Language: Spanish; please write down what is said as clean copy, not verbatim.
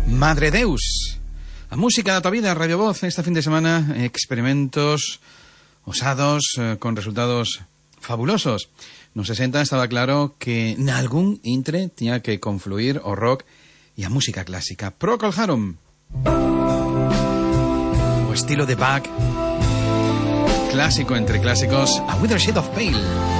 Madre Deus. A música da tua vida, Radio Voz, este fin de semana, experimentos osados, con resultados fabulosos. Nos 60 estaba claro que nalgún intre tiña que confluir o rock e a música clásica. Procol Harum, o estilo de Bach, clásico entre clásicos, A Withered Shade of Pale.